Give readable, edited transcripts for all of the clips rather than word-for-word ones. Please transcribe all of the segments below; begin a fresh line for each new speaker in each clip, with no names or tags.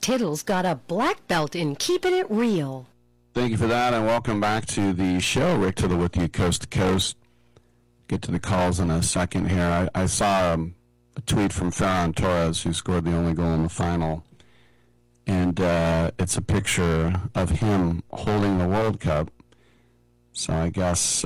Tittle's got a black belt in keeping it real.
Thank you for that, and welcome back to the show. Rick Tittle with you, coast to coast. Get to the calls in a second here. I saw a tweet from Ferran Torres, who scored the only goal in the final, and it's a picture of him holding the World Cup. So I guess,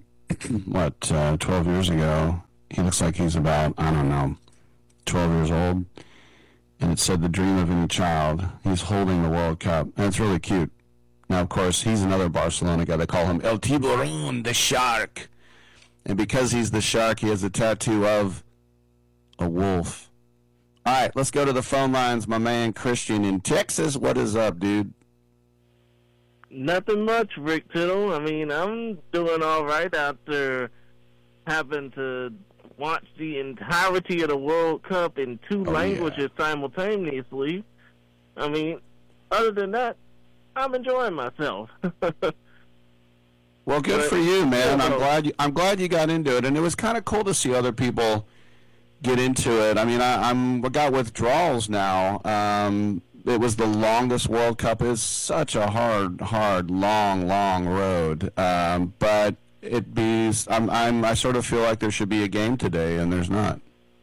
12 years ago, he looks like he's about, 12 years old. And it said, the dream of any child. He's holding the World Cup. And it's really cute. Now, of course, he's another Barcelona guy. They call him El Tiburon, the Shark. And because he's the shark, he has a tattoo of a wolf. All right, let's go to the phone lines. My man Christian in Texas. What is up, dude?
Nothing much, Rick Tittle. I mean, I'm doing all right after having to watch the entirety of the World Cup in two languages simultaneously. I mean, other than that, I'm enjoying myself.
Well, good for you, man. I'm glad you got into it, and it was kind of cool to see other people get into it. I mean, I got withdrawals now. It was the longest World Cup. It's such a hard, long road. But I sort of feel like there should be a game today, and there's not.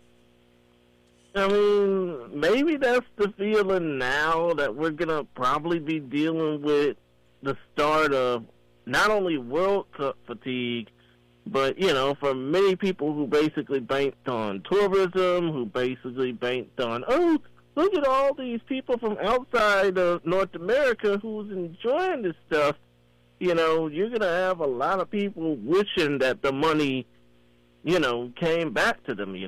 I mean, maybe that's the feeling now that we're going to probably be dealing with the start of not only World Cup fatigue, but, for many people who basically banked on tourism, who basically banked on, look at all these people from outside of North America who's enjoying this stuff. You're going to have a lot of people wishing that the money, came back to them,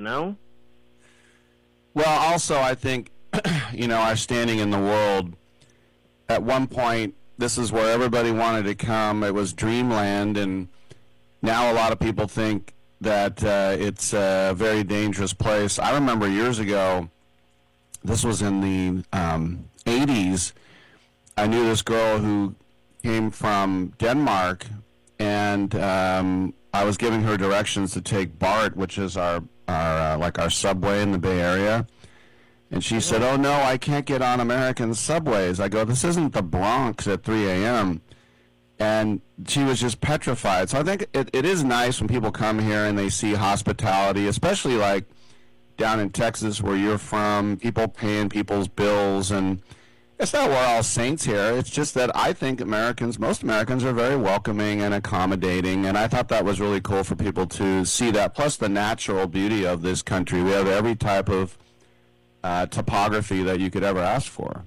Well, also, I think, our standing in the world, at one point, this is where everybody wanted to come. It was dreamland, and now a lot of people think that it's a very dangerous place. I remember years ago, this was in the 80s, I knew this girl who came from Denmark, and I was giving her directions to take BART, which is our subway in the Bay Area. And she said, oh, no, I can't get on American subways. I go, this isn't the Bronx at 3 a.m. And she was just petrified. So I think it is nice when people come here and they see hospitality, especially like down in Texas where you're from, people paying people's bills. And it's not we're all saints here. It's just that I think most Americans are very welcoming and accommodating. And I thought that was really cool for people to see that. Plus the natural beauty of this country. We have every type of topography that you could ever ask for.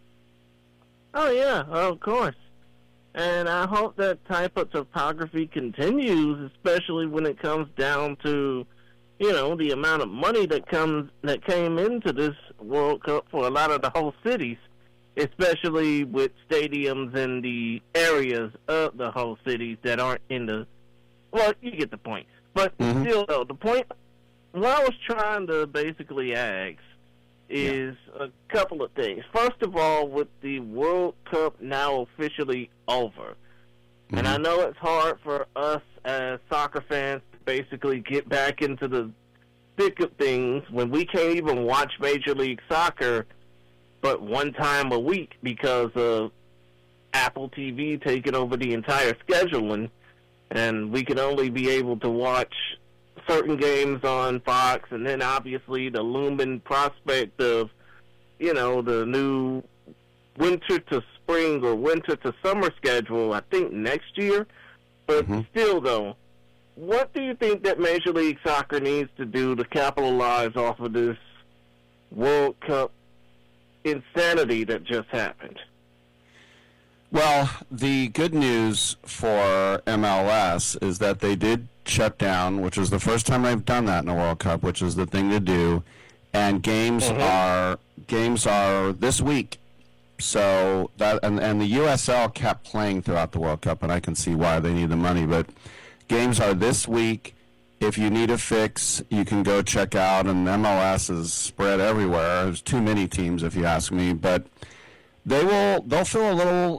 Oh, yeah, of course. And I hope that type of topography continues, especially when it comes down to, the amount of money that came into this World Cup for a lot of the whole cities, especially with stadiums in the areas of the whole cities that aren't in the... Well, you get the point. But still, though, the point... What I was trying to basically ask is a couple of things. First of all, with the World Cup now officially over, and I know it's hard for us as soccer fans to basically get back into the thick of things when we can't even watch Major League Soccer but one time a week because of Apple TV taking over the entire scheduling, and we can only be able to watch certain games on Fox, and then obviously the looming prospect of, the new winter to spring or winter to summer schedule, I think next year. But still, though, what do you think that Major League Soccer needs to do to capitalize off of this World Cup insanity that just happened?
Well, the good news for MLS is that they did shut down, which is the first time they've done that in a World Cup, which is the thing to do. And games are this week. So that and the USL kept playing throughout the World Cup, and I can see why they need the money. But games are this week. If you need a fix, you can go check out. And MLS is spread everywhere. There's too many teams, if you ask me. But they'll feel a little,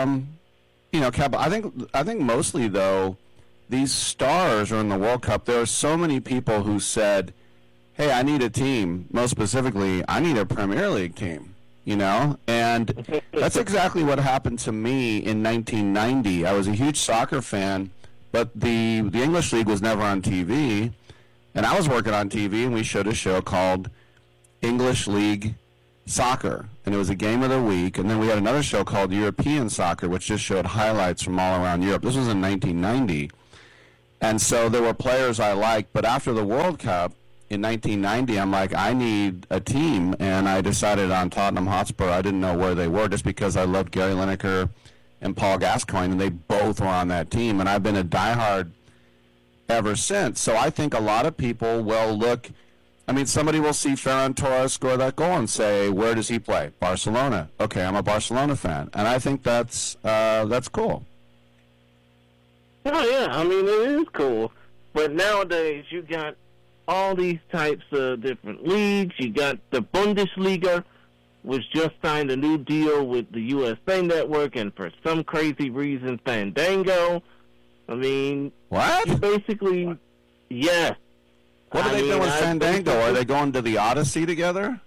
I think mostly though, these stars are in the World Cup. There are so many people who said, hey, I need a team. Most specifically, I need a Premier League team. you know? And that's exactly what happened to me in 1990. I was a huge soccer fan, but the English League was never on TV. And I was working on TV, and we showed a show called English League Soccer. And it was a game of the week. And then we had another show called European Soccer, which just showed highlights from all around Europe. This was in 1990. And so there were players I liked. But after the World Cup in 1990, I'm like, I need a team. And I decided on Tottenham Hotspur. I didn't know where they were just because I loved Gary Lineker and Paul Gascoigne, and they both were on that team. And I've been a diehard ever since. So I think a lot of people will look, I mean, somebody will see Ferran Torres score that goal and say, where does he play? Barcelona. Okay, I'm a Barcelona fan. And I think that's cool.
Oh, yeah, I mean, it is cool. But nowadays, you got all these types of different leagues. You got the Bundesliga, which just signed a new deal with the USA Network, and for some crazy reason, Fandango. I mean,
what?
You basically, yes.
What are they doing with Fandango? Are they going to the Odyssey together?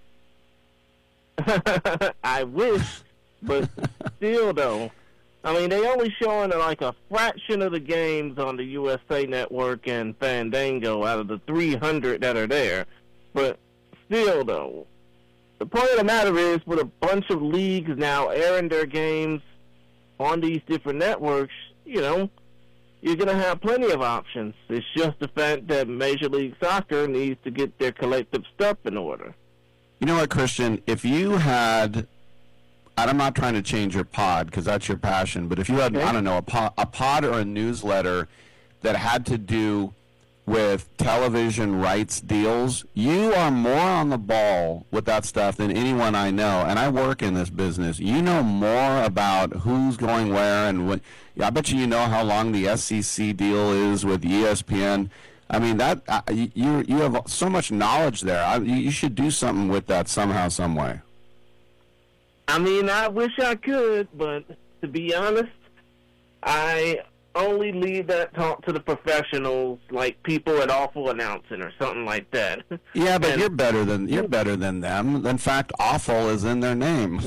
I wish, but still, though. I mean, they only showing like a fraction of the games on the USA Network and Fandango out of the 300 that are there. But still, though, the point of the matter is, with a bunch of leagues now airing their games on these different networks, you know, you're going to have plenty of options. It's just the fact that Major League Soccer needs to get their collective stuff in order.
You know what, Christian? If you had, and I'm not trying to change your pod because that's your passion, but if you had, I don't know, a pod or a newsletter that had to do with television rights deals, you are more on the ball with that stuff than anyone I know. And I work in this business. You know more about who's going where and what. I bet you know how long the SEC deal is with ESPN. I mean, that you have so much knowledge there. You should do something with that somehow, some way.
I mean, I wish I could, but to be honest, I only leave that talk to the professionals, like people at Awful Announcing or something like that.
Yeah, but you're better than them. In fact, Awful is in their name.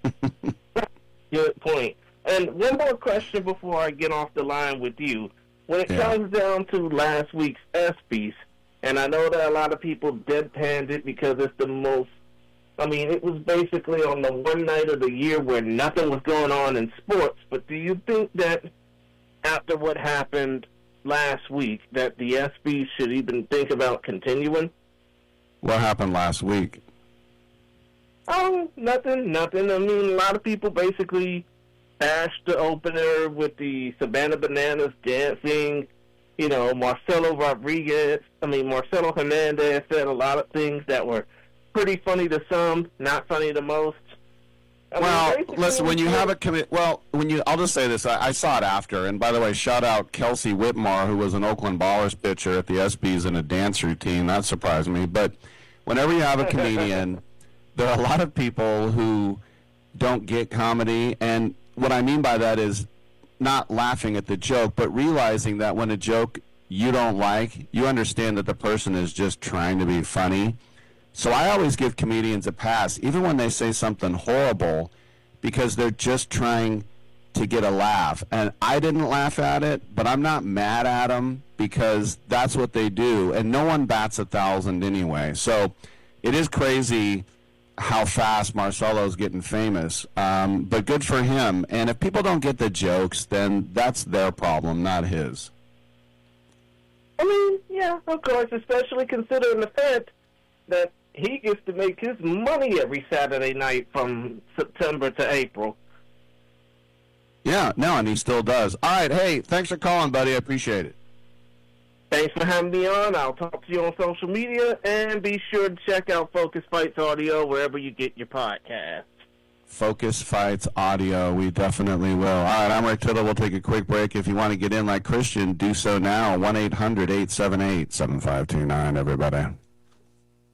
Good point. And one more question before I get off the line with you. When it comes down to last week's ESPYs, and I know that a lot of people deadpanned it because it's the most, I mean, it was basically on the one night of the year where nothing was going on in sports, but do you think that after what happened last week that the ESPYs should even think about continuing?
What happened last week?
Oh, nothing. I mean, a lot of people basically bashed the opener with the Savannah Bananas dancing. You know, Marcelo Hernandez said a lot of things that were pretty funny to some, not funny to most.
Well, listen, when you have a I'll just say this. I saw it after, and by the way, shout out Kelsey Whitmore, who was an Oakland Ballers pitcher at the ESPYs in a dance routine. That surprised me. But whenever you have a comedian, there are a lot of people who don't get comedy, and what I mean by that is not laughing at the joke, but realizing that when a joke you don't like, you understand that the person is just trying to be funny. So I always give comedians a pass, even when they say something horrible, because they're just trying to get a laugh. And I didn't laugh at it, but I'm not mad at them because that's what they do. And no one bats 1,000 anyway. So it is crazy how fast Marcelo's getting famous, but good for him. And if people don't get the jokes, then that's their problem, not his.
I mean, yeah, of course, especially considering the fact that he gets to make his money every Saturday night from September to April.
Yeah, no, and he still does. All right, hey, thanks for calling, buddy. I appreciate it.
Thanks for having me on. I'll talk to you on social media, and be sure to check out Focus Fights Audio wherever you get your podcasts.
Focus Fights Audio, we definitely will. All right, I'm Rick Tittle. We'll take a quick break. If you want to get in like Christian, do so now. 1-800-878-7529, everybody.